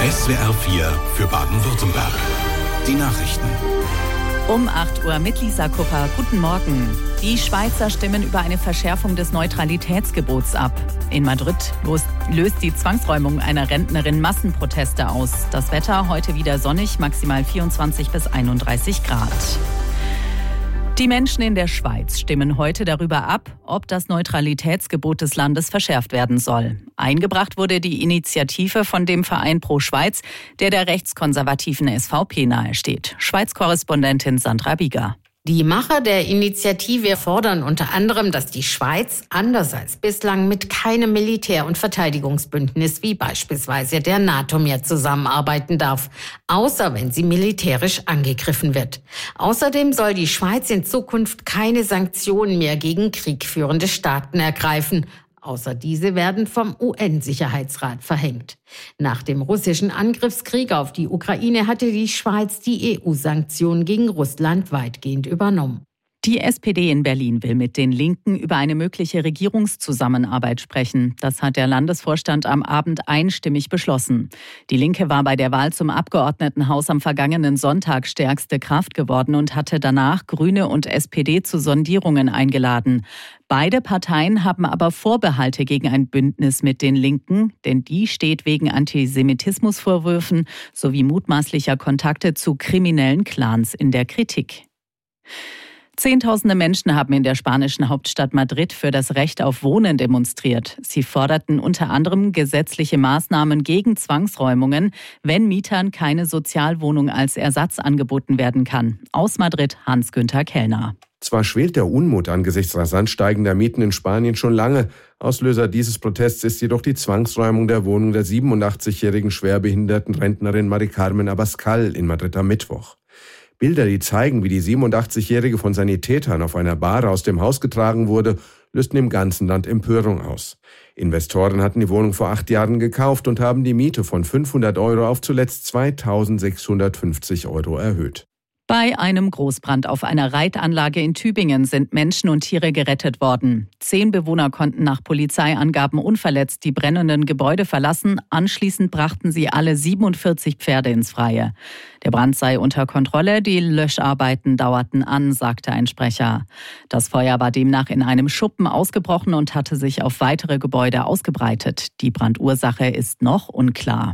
SWR 4 für Baden-Württemberg. Die Nachrichten. Um 8 Uhr mit Lisa Kupper. Guten Morgen. Die Schweizer stimmen über eine Verschärfung des Neutralitätsgebots ab. In Madrid löst die Zwangsräumung einer Rentnerin Massenproteste aus. Das Wetter heute wieder sonnig, maximal 24 bis 31 Grad. Die Menschen in der Schweiz stimmen heute darüber ab, ob das Neutralitätsgebot des Landes verschärft werden soll. Eingebracht wurde die Initiative von dem Verein Pro Schweiz, der rechtskonservativen SVP nahesteht. Schweiz-Korrespondentin Sandra Bieger. Die Macher der Initiative fordern unter anderem, dass die Schweiz, anders als bislang, mit keinem Militär- und Verteidigungsbündnis wie beispielsweise der NATO mehr zusammenarbeiten darf, außer wenn sie militärisch angegriffen wird. Außerdem soll die Schweiz in Zukunft keine Sanktionen mehr gegen kriegführende Staaten ergreifen, außer diese werden vom UN-Sicherheitsrat verhängt. Nach dem russischen Angriffskrieg auf die Ukraine hatte die Schweiz die EU-Sanktionen gegen Russland weitgehend übernommen. Die SPD in Berlin will mit den Linken über eine mögliche Regierungszusammenarbeit sprechen. Das hat der Landesvorstand am Abend einstimmig beschlossen. Die Linke war bei der Wahl zum Abgeordnetenhaus am vergangenen Sonntag stärkste Kraft geworden und hatte danach Grüne und SPD zu Sondierungen eingeladen. Beide Parteien haben aber Vorbehalte gegen ein Bündnis mit den Linken, denn die steht wegen Antisemitismusvorwürfen sowie mutmaßlicher Kontakte zu kriminellen Clans in der Kritik. Zehntausende Menschen haben in der spanischen Hauptstadt Madrid für das Recht auf Wohnen demonstriert. Sie forderten unter anderem gesetzliche Maßnahmen gegen Zwangsräumungen, wenn Mietern keine Sozialwohnung als Ersatz angeboten werden kann. Aus Madrid Hans-Günther Kellner. Zwar schwelt der Unmut angesichts rasant steigender Mieten in Spanien schon lange. Auslöser dieses Protests ist jedoch die Zwangsräumung der Wohnung der 87-jährigen schwerbehinderten Rentnerin Mari Carmen Abascal in Madrid am Mittwoch. Bilder, die zeigen, wie die 87-Jährige von Sanitätern auf einer Bahre aus dem Haus getragen wurde, lösten im ganzen Land Empörung aus. Investoren hatten die Wohnung vor 8 Jahren gekauft und haben die Miete von 500 € auf zuletzt 2.650 € erhöht. Bei einem Großbrand auf einer Reitanlage in Tübingen sind Menschen und Tiere gerettet worden. 10 Bewohner konnten nach Polizeiangaben unverletzt die brennenden Gebäude verlassen. Anschließend brachten sie alle 47 Pferde ins Freie. Der Brand sei unter Kontrolle, die Löscharbeiten dauerten an, sagte ein Sprecher. Das Feuer war demnach in einem Schuppen ausgebrochen und hatte sich auf weitere Gebäude ausgebreitet. Die Brandursache ist noch unklar.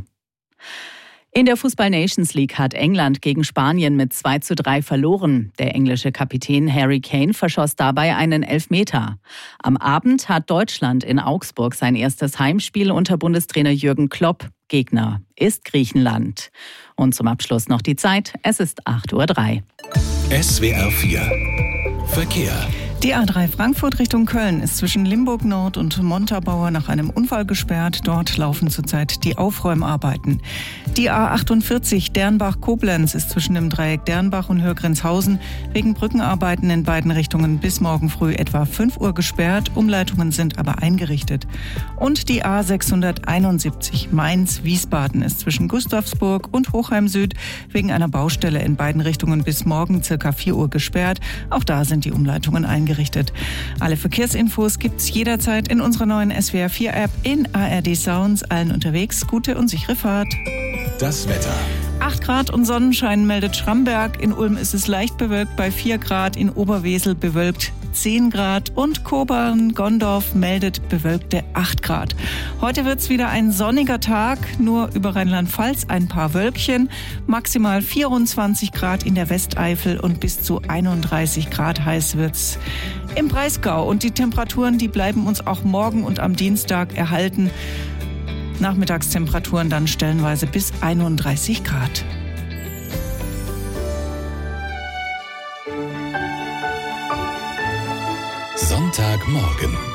In der Fußball-Nations League hat England gegen Spanien mit 2:3 verloren. Der englische Kapitän Harry Kane verschoss dabei einen Elfmeter. Am Abend hat Deutschland in Augsburg sein erstes Heimspiel unter Bundestrainer Jürgen Klopp. Gegner ist Griechenland. Und zum Abschluss noch die Zeit. Es ist 8:03 Uhr. SWR 4 Verkehr. Die A3 Frankfurt Richtung Köln ist zwischen Limburg Nord und Montabaur nach einem Unfall gesperrt. Dort laufen zurzeit die Aufräumarbeiten. Die A48 Dernbach-Koblenz ist zwischen dem Dreieck Dernbach und Hörgrenzhausen wegen Brückenarbeiten in beiden Richtungen bis morgen früh etwa 5 Uhr gesperrt. Umleitungen sind aber eingerichtet. Und die A671 Mainz-Wiesbaden ist zwischen Gustavsburg und Hochheim Süd wegen einer Baustelle in beiden Richtungen bis morgen ca. 4 Uhr gesperrt. Auch da sind die Umleitungen eingerichtet. Alle Verkehrsinfos gibt's jederzeit in unserer neuen SWR 4 App, in ARD Sounds. Allen unterwegs gute und sichere Fahrt. Das Wetter. 8 Grad und Sonnenschein meldet Schramberg. In Ulm ist es leicht bewölkt bei 4 Grad, in Oberwesel bewölkt 10 Grad und Kobern-Gondorf meldet bewölkte 8 Grad. Heute wird's wieder ein sonniger Tag, nur über Rheinland-Pfalz ein paar Wölkchen. Maximal 24 Grad in der Westeifel und bis zu 31 Grad heiß wird's im Breisgau. Und die Temperaturen, die bleiben uns auch morgen und am Dienstag erhalten. Nachmittagstemperaturen dann stellenweise bis 31 Grad. Sonntagmorgen.